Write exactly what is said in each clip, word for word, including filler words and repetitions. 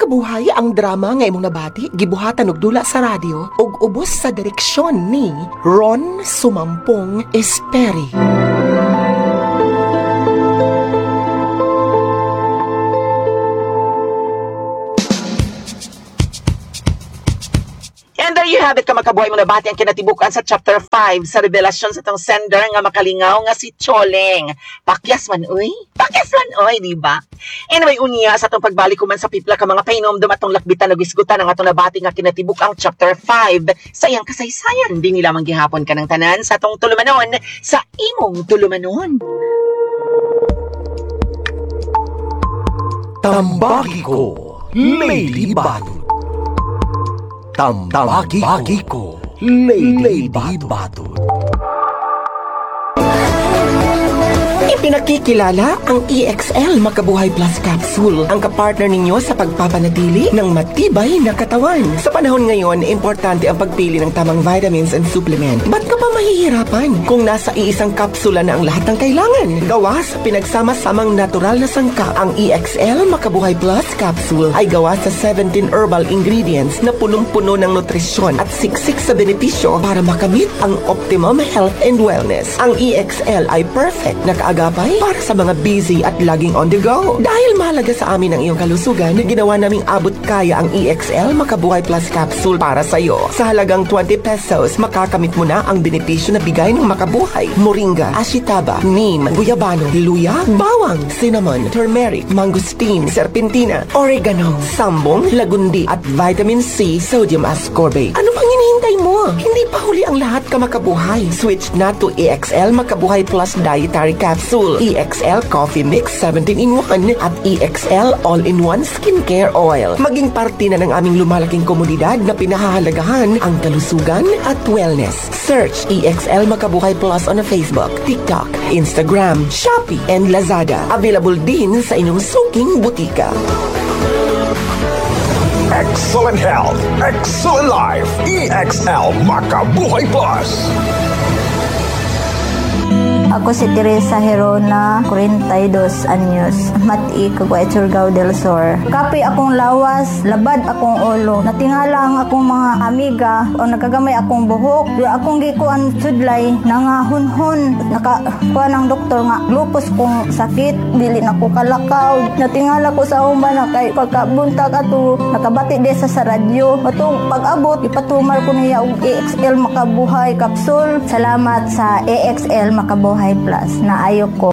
Makabuhay ang drama nga imong nabati, gibuhatan og dula sa radyo ug ubos sa direksyon ni Ron Sumampong Esperi. And there you have it, kamakabuhay mo nabati ang kinatibukan sa chapter five sa revelasyon sa tong sender nga makalingaw nga si Choleng. Pakyas man uy, pakyas man uy, di ba? Anyway, unya sa tong pagbalik ko man sa pipla ka mga painom dumatong lakbitan ug isgutan ang atong nabati nga kinatibuk ang chapter five sa iyang kasaysayan. Di nila manggihapon kanang tanan sa tong tulumanon sa imong tulumanon. Tambagi ko, Lady Bato. Tambagi ko, Lady Bato. Ipinakikilala ang E X L Makabuhay Plus Capsule, ang kapartner ninyo sa pagpapanatili ng matibay na katawan. Sa panahon ngayon, importante ang pagpili ng tamang vitamins and supplement. Ba't ka pa mahihirapan kung nasa iisang kapsula na ang lahat ng kailangan? Gawa sa pinagsama-samang natural na sangkap, ang E X L Makabuhay Plus Capsule ay gawa sa seventeen herbal ingredients na punong-puno ng nutrisyon at siksik sa benepisyo para makamit ang optimum health and wellness. Ang E X L ay perfect na kaagapay para sa mga busy at laging on the go. Dahil mahalaga sa amin ang iyong kalusugan, ginawa naming abot kaya ang E X L Makabuhay Plus Capsule para sa iyo. Sa halagang twenty pesos, makakamit mo na ang benepisyo na bigay ng Makabuhay: moringa, ashitaba, neem, guyabano, luya, bawang, cinnamon, turmeric, mangosteen, serpentina, oregano, sambong, lagundi at vitamin C sodium ascorbate. Ano pang hinihintay mo? Hindi pa huli ang lahat, ka Makabuhay. Switch na to E X L Makabuhay Plus Dietary Capsule, E X L Coffee Mix seventeen in one at E X L All-in-One Skincare Oil. Maging parte na ng aming lumalaking komunidad na pinahahalagahan ang kalusugan at wellness. Search E X L Makabuhay Plus on Facebook, TikTok, Instagram, Shopee, and Lazada. Available din sa inyong suking butika. Excellent health, excellent life. E X L Makabuhay Plus. Ako si Teresa Herona, forty-two anyos, mati kagway Surigao del Sur. Kapi akong lawas, labad akong ulo. Natingala ang akong mga amiga o nakagamay akong buhok. Di akong gikuan sudlay, nangahunhon. Nakakuha ng doktor nga, lupus kong sakit, dili na ko kalakaw. Natingala ko sa umba na kay pagkabuntag ato, nakabati desa sa radyo. Atong pag-abot, ipatumar ko niya og E X L Makabuhay Capsule. Salamat sa E X L Makabuhay Plus na ayok ko.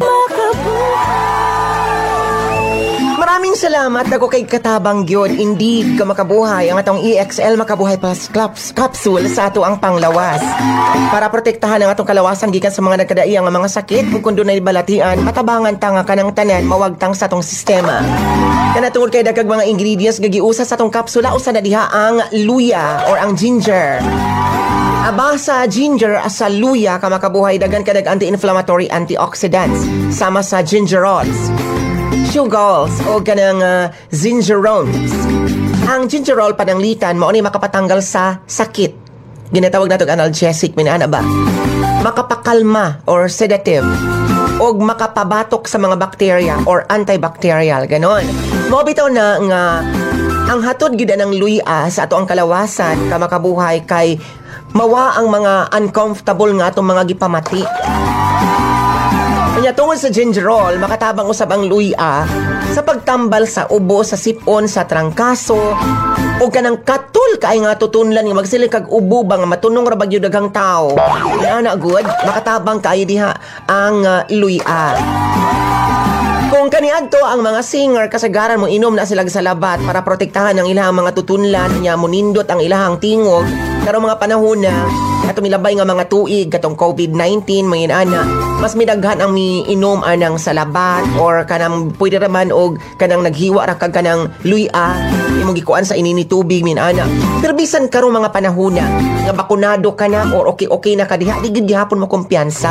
Maraming salamat ako kay katabang gyud. Indeed, ka Makabuhay ang atong E X L Makabuhay Plus Capsule sa ato ang panglawas. Para protektahan ang atong kalawasan gikan sa mga nagkadaiyang mga sakit ug kun dunay balatian, matabangan ta nga kanang tanan mawagtang sa atong sistema. Kana tungod kay dagdag mga ingredients nga giusa sa atong kapsula, usa na diha ang luya or ang ginger. Aba sa ginger sa luya, ka Makabuhay, dagan kadag anti-inflammatory antioxidants sama sa gingerols, sugals o kanang uh, gingerones. Ang gingerol pananglitan mao ni makapatanggal sa sakit. Ginatawag nato analgesic minana ba? Makapakalma or sedative o makapabatok sa mga bacteria or antibacterial, ganon. Mao bitaw na nga ang hatod gid ng luya sa ato ang kalawasan, ka Makabuhay, kay mawa ang mga uncomfortable nga atong mga gipamati. Kanya tungod sa gingerol, makatabang usab ang luya sa pagtambal sa ubo, sa sipon, sa trangkaso, o kanang katul kay nga tutunlan nga magsiling kag ubo ba nga matunong ra bagyo daghang tao. Ana good, makatabang kay diha ang uh, luya. Kung kaniadto ang mga singer, kasagaran mo inom na sila sa labat para protektahan ang ilahang mga tutunlan niya, munindot ang ilahang tingog. Pero mga panahon na ato milabay nga mga tuig katong COVID nineteen, mga ana, mas midaghan ang miinom anang sa labat or kanang pwede raman og kanang naghiwa ra kag kanang luya imong gikuan sa inini tubig, min ana. Pero bisan karong mga panahon na nga bakunado ka na or okay-okay na ka diha, di gid gihapon mo kumpiyansa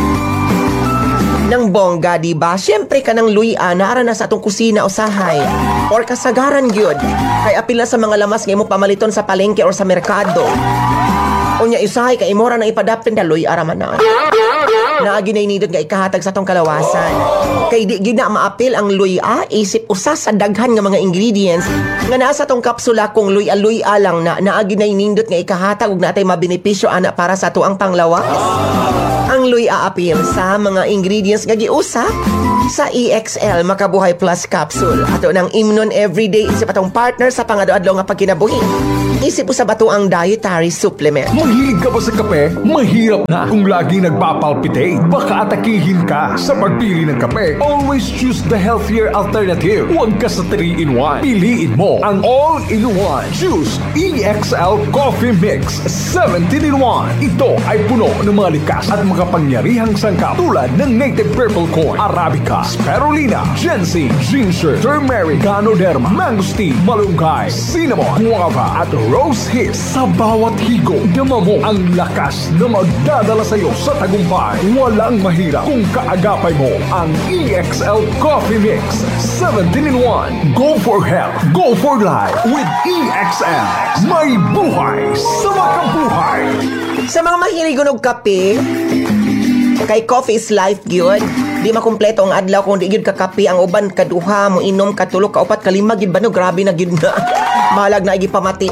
ng bongga, diba? Siyempre ka ng luya naara na sa atong kusina o sahay or kasagaran gyud kay apila sa mga lamas nga imo pamaliton sa palengke or sa merkado. Unya isahay kay imora na ipadapin da luya ra man na. na ginay-nidot nga ikahatag sa tong kalawasan. Kay di gina maapil ang luya isip usa sa daghan nga mga ingredients nga nasa tong kapsula kung luya-luya lang na naa ginay-nindot nga ikahatag ug natay mabenepisyo ana para sa tuang panglawas. Ang luya apil sa mga ingredients nga giusa sa E X L Makabuhay Plus Capsule. Ato ng Imnon Everyday isip atong partner sa pangado-adlaw nga pagkinabuhi. Isip usa bato ang dietary supplement. Mahilig ka ba sa kape? Mahirap na kung lagi nagpapalpitate. Baka atakihin ka sa pagpili ng kape. Always choose the healthier alternative. Huwag ka sa three in one. Piliin mo ang all-in-one. Choose E X L Coffee Mix seventeen in one. Ito ay puno ng mga likas at makapangyarihang sangkap tulad ng native purple corn, Arabica, spirulina, ginseng, ginger, turmeric, ganoderma, mangosteen, malunggay, cinnamon, guava at rose hips. Sa bawat higop, dama mo ang lakas na magdadala sa iyo sa tagumpay. Walang mahirap kung kaagapay mo ang E X L Coffee Mix seventeen in one. Go for health, go for life with E X L. May buhay sa makabuhay. Sa mga mahilig og kape, kay coffee is life gyud. Di makumpleto ang adlaw kung di gyud ka kape. Ang uban kaduha mo inom katulog ka upat kalima gyud ba no, grabe na gyud na. Malag na igi pamati.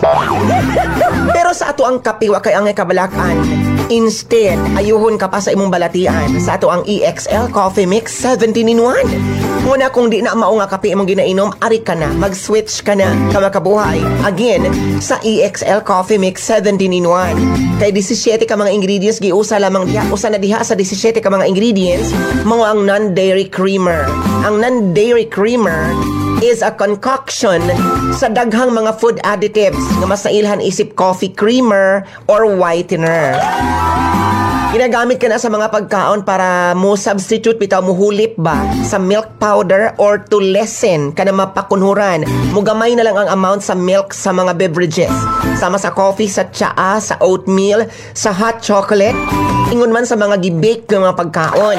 Pero sa ato ang kape wa kay angay kabalakan. Instead, ayuhon ka pa sa imong balatian sa ato ang E X L Coffee Mix seventeen in one. Muna kung di na mao nga kape imong ginainom, ari ka na, mag-switch ka na, ka makabuhay. Again, sa E X L Coffee Mix seventeen in one. Kay seventeen ka mga ingredients giusa lamang diha, usa na diha sa seventeen ka mga ingredients, mao ang non-dairy creamer. Ang non-dairy creamer is a concoction sa daghang mga food additives nga masailhan isip coffee creamer or whitener. Ginagamit ka na sa mga pagkaon para mo substitute bitaw mo hulip ba sa milk powder or to lessen ka na mapakunhuran. Mugamay na lang ang amount sa milk sa mga beverages. Sama sa coffee, sa tsaa, sa oatmeal, sa hot chocolate, ingon man sa mga gibake ng mga pagkaon.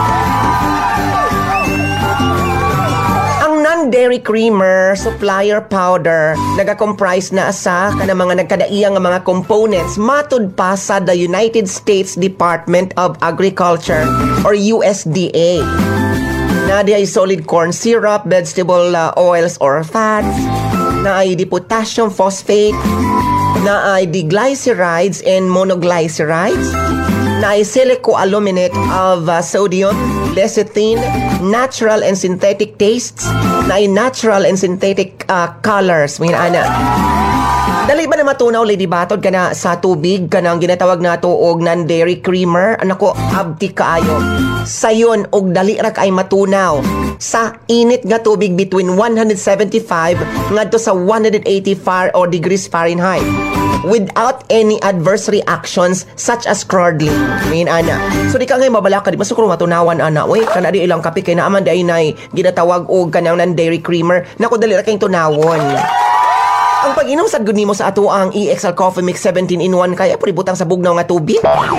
Dairy creamer, supplier powder, nagakomprise na sa kana mga nagkadaiyang nga mga components matud pa sa the United States Department of Agriculture or U S D A. Na di ay solid corn syrup, vegetable uh, oils or fats, na ay di potassium phosphate, na ay di glycerides and monoglycerides, na ay silicoaluminate of uh, sodium, lecithin, natural and synthetic tastes, na ay natural and synthetic uh, colors. Mga ana. Dali ba na matunaw, Lady Batod, ka na sa tubig, ka na ang ginatawag na to og non-dairy creamer? Anako, abdi kaayo. Sayon, og dali ra kay matunaw sa init nga tubig between one seventy-five ngadto sa one eighty far or degrees Fahrenheit without any adverse reactions such as curdling. Ngayon, ana. So, di ka ngayon mabalaka, di masukuro matunawan, ana. Uy, ka na di ilang kape, kay naaman di ay nay ginatawag o kanang non-dairy creamer. Naku, dali ra kayong tunawon. Ang pag-inom sad gud nimo sa ato ang E X L Coffee Mix seventeen in one kaya puri butang sa bugnaw nga tubig.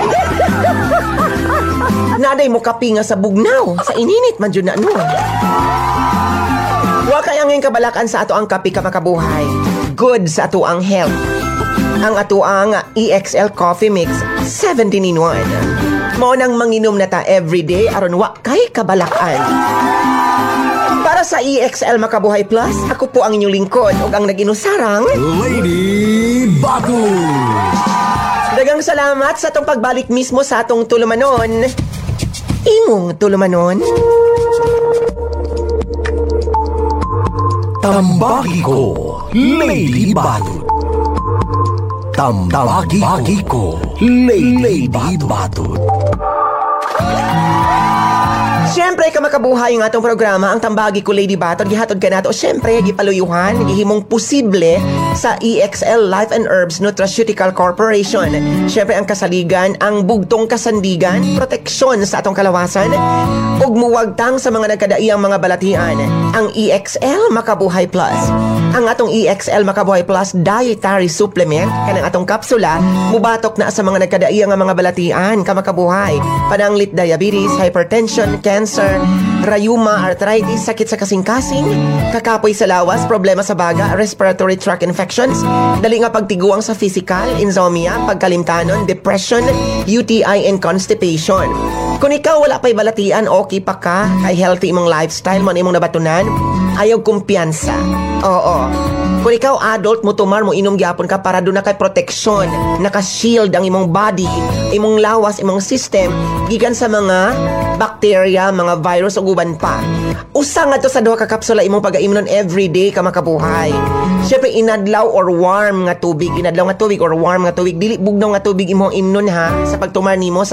Naday mo kape nga sa bugnaw, sa ininit man jud na no. Wa kay ang kabalakan sa ato ang kape ka makabuhay. Good sa ato ang health. Ang ato ang E X L Coffee Mix seventeen in one. Mao nang manginom na ta everyday aron wa kay kabalakan. Para sa E X L Makabuhay Plus, ako po ang inyong lingkod ug ang nag-inusarang Lady Batu. Dagang salamat sa atong pagbalik mismo sa atong tulumanon. Imong tulumanon. Tambaki ko, Lady Batu. Tambaki ko, Lady Batu. Siyempre, kamakabuhay yung atong programa, ang Tambagi ko Lady Batod, gihatod ka nato. Siyempre, gipaluyuhan, gihimong posible sa E X L Life and Herbs Nutraceutical Corporation. Siyempre, ang kasaligan, ang bugtong kasandigan, proteksyon sa atong kalawasan, ug muwagtang sa mga nagkadaiyang mga balatian. Ang E X L Makabuhay Plus. Ang atong E X L Makabuhay Plus Dietary Supplement, kanang atong kapsula, mubatok na sa mga nagkadaiyang mga balatian, kamakabuhay, pananglit diabetes, hypertension, cancer, cancer, rayuma, arthritis, sakit sa kasing-kasing, kakapoy sa lawas, problema sa baga, respiratory tract infections, dali nga pagtiguang sa physical, insomnia, pagkalimtanon, depression, U T I, and constipation. Kung ikaw wala pa'y balatian, okay pa ka, kay healthy imong lifestyle, man imong nabatunan, ayaw kumpiyansa. Oo. Kung ikaw adult mo tumar mo inom gyapon ka para doon na kay protection, naka-shield ang imong body, imong lawas, imong system gikan sa mga bacteria, mga virus ug uban pa. Usa nga to sa duha ka kapsula imong pag-aimnon everyday ka makabuhay. Syempre inadlaw or warm nga tubig, inadlaw nga tubig or warm nga tubig, dili bugnaw nga tubig imong imnon ha sa pagtumar nimo sa